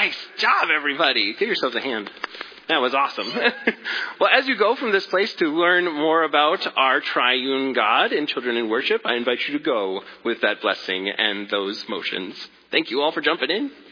Nice job, everybody. Give yourselves a hand. That was awesome. Well, as you go from this place to learn more about our triune God and Children in Worship, I invite you to go with that blessing and those motions. Thank you all for jumping in.